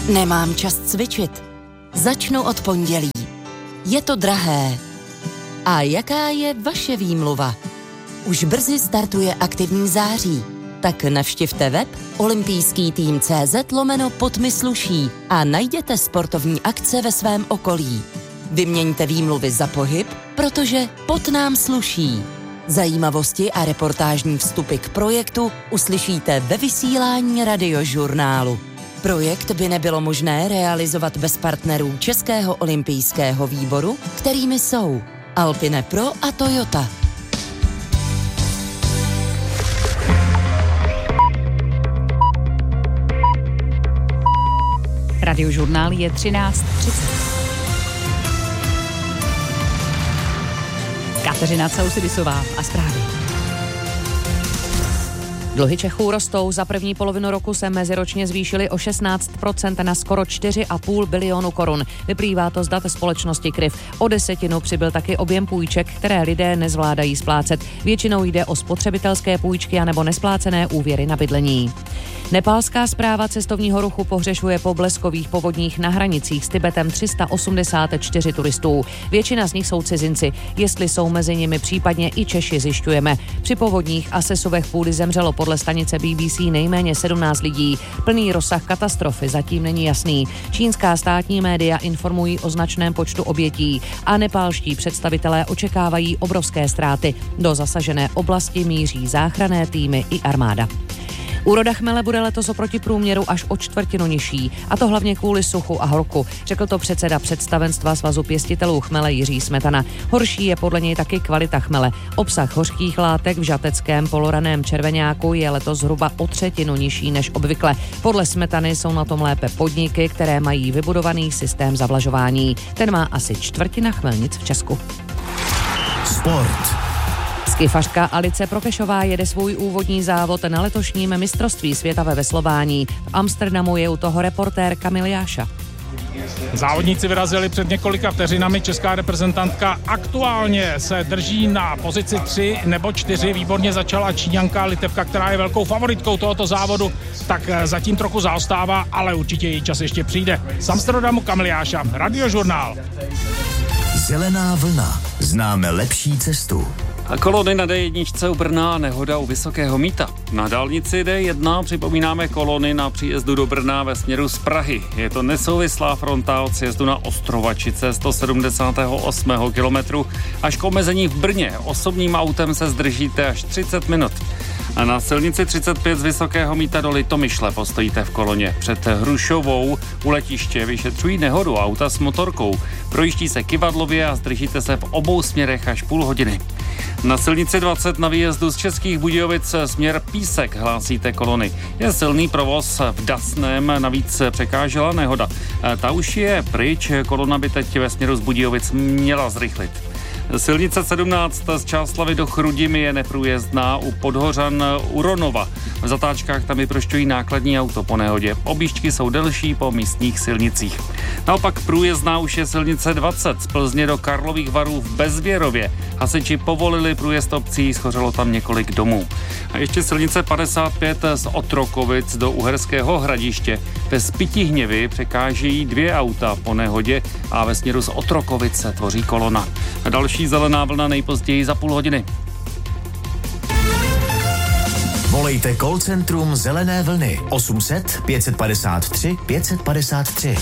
Nemám čas cvičit. Začnu od pondělí. Je to drahé. A jaká je vaše výmluva? Už brzy startuje aktivní září. Tak navštivte web olympijský-tým.cz/podmysluší a najděte sportovní akce ve svém okolí. Vyměňte výmluvy za pohyb, protože pot nám sluší. Zajímavosti a reportážní vstupy k projektu uslyšíte ve vysílání Radiožurnálu. Projekt by nebylo možné realizovat bez partnerů Českého olympijského výboru, kterými jsou Alpine Pro a Toyota. Radiožurnál je 13:30. Kateřina Causidisová a zprávy. Dluhy Čechů rostou. Za první polovinu roku se meziročně zvýšily o 16% na skoro 4,5 bilionu korun. Vyplývá to z dat společnosti Kryv. O 10% přibyl taky objem půjček, které lidé nezvládají splácet. Většinou jde o spotřebitelské půjčky anebo nesplácené úvěry na bydlení. Nepálská správa cestovního ruchu pohřešuje po bleskových povodních na hranicích s Tibetem 384 turistů. Většina z nich jsou cizinci. Jestli jsou mezi nimi případně i Češi, zjišťujeme. Při povodních a sesuvech půdy zemřelo podle stanice BBC nejméně 17 lidí. Plný rozsah katastrofy zatím není jasný. Čínská státní média informují o značném počtu obětí a nepálští představitelé očekávají obrovské ztráty. Do zasažené oblasti míří záchranné týmy i armáda. Úroda chmele bude letos oproti průměru až o 1/4 nižší, a to hlavně kvůli suchu a horku, řekl to předseda představenstva Svazu pěstitelů chmele Jiří Smetana. Horší je podle něj taky kvalita chmele. Obsah hořkých látek v žateckém poloraném červeňáku je letos zhruba o 1/3 nižší než obvykle. Podle Smetany jsou na tom lépe podniky, které mají vybudovaný systém zavlažování. Ten má asi 1/4 chmelnic v Česku. Sport. Skifařka Alice Prokešová jede svůj úvodní závod na letošním mistrovství světa ve veslování. V Amsterdamu je u toho reportér Kamil Jáša. Závodníci vyrazili před několika vteřinami. Česká reprezentantka aktuálně se drží na pozici 3 nebo 4. Výborně začala Číňanka Litevka, která je velkou favoritkou tohoto závodu, tak zatím trochu zaostává, ale určitě její čas ještě přijde. Z Amsterdamu Kamil Jáša, Radiožurnál. Zelená vlna. Známe lepší cestu. A kolony na D1 u Brna, nehoda u Vysokého Mýta. Na dálnici D1 připomínáme kolony na příjezdu do Brna ve směru z Prahy. Je to nesouvislá fronta od sjezdu na Ostrovačice 178. kilometru až k omezení v Brně. Osobním autem se zdržíte až 30 minut. A na silnici 35 z Vysokého Mýta do Litomyšle postojíte v koloně. Před Hrušovou u letiště vyšetřují nehodu auta s motorkou. Projíždí se kyvadlově a zdržíte se v obou směrech až půl hodiny. Na silnici 20 na výjezdu z Českých Budějovic směr Písek hlásíte kolony. Je silný provoz v Dasném, navíc překážela nehoda. Ta už je pryč, kolona by teď ve směru z Budějovic měla zrychlit. Silnice 17 z Čáslavi do Chrudimi je neprůjezdná u Podhořan u Ronova. V zatáčkách tam vyprošťují nákladní auto po nehodě. Objížďky jsou delší po místních silnicích. Naopak průjezdná už je silnice 20 z Plzně do Karlových Varů v Bezvěrově. Hasiči povolili průjezd obcí, schořelo tam několik domů. A ještě silnice 55 z Otrokovic do Uherského Hradiště. Ve Spytihněvi překážejí 2 auta po nehodě a ve směru z Otrokovic se tvoří kolona. A další zelená vlna nejpozději za půl hodiny. Volejte call centrum Zelené vlny 800 553 553.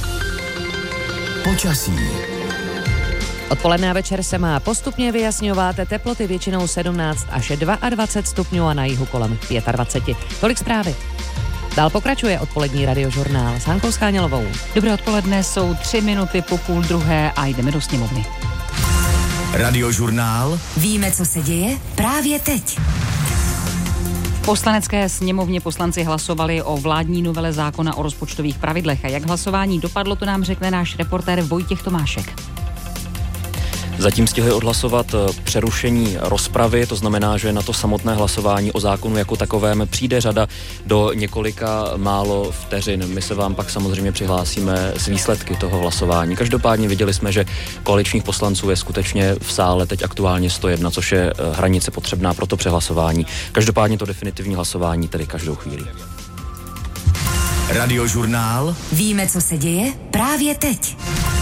Počasí. Odpoledne a večer se má postupně vyjasňovat, teploty většinou 17 až 22 stupňů a na jihu kolem 25. Tolik zprávy. Dál pokračuje odpolední Radiožurnál s Hankou Skánělovou. Dobré odpoledne, jsou 3 minuty po 12:30 a jdeme do sněmovny. Radiožurnál. Víme, co se děje právě teď. V Poslanecké sněmovně poslanci hlasovali o vládní novele zákona o rozpočtových pravidlech. A jak hlasování dopadlo, to nám řekne náš reportér Vojtěch Tomášek. Zatím stihli odhlasovat přerušení rozpravy, to znamená, že na to samotné hlasování o zákonu jako takovém přijde řada do několika málo vteřin. My se vám pak samozřejmě přihlásíme s výsledky toho hlasování. Každopádně viděli jsme, že koaličních poslanců je skutečně v sále teď aktuálně 101, což je hranice potřebná pro to přehlasování. Každopádně to definitivní hlasování tedy každou chvíli. Radiožurnál. Víme, co se děje právě teď.